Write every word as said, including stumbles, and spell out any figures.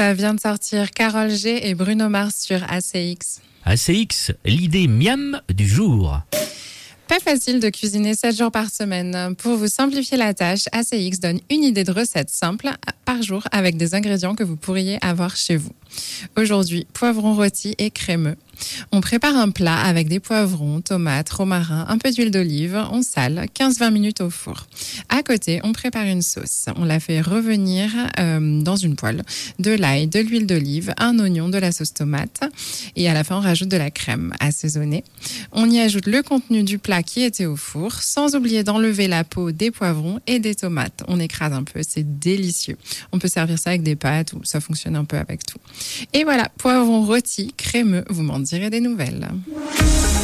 Ça vient de sortir Karol G et Bruno Mars sur A C X. A C X, l'idée miam du jour. Pas facile de cuisiner sept jours par semaine. Pour vous simplifier la tâche, A C X donne une idée de recette simple par jour avec des ingrédients que vous pourriez avoir chez vous. Aujourd'hui, poivrons rôtis et crémeux. On prépare un plat avec des poivrons, tomates, romarin, un peu d'huile d'olive, on sale, quinze à vingt minutes au four. À côté, on prépare une sauce. On la fait revenir euh, dans une poêle, de l'ail, de l'huile d'olive, un oignon, de la sauce tomate et à la fin, on rajoute de la crème assaisonnée. On y ajoute le contenu du plat qui était au four, sans oublier d'enlever la peau des poivrons et des tomates. On écrase un peu, c'est délicieux. On peut servir ça avec des pâtes ou ça fonctionne un peu avec tout. Et voilà, poivrons rôtis, crémeux, vous m'en direz des nouvelles.